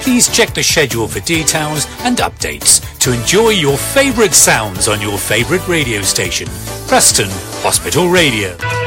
Please check the schedule for details and updates to enjoy your favourite sounds on your favourite radio station, Preston Hospital Radio.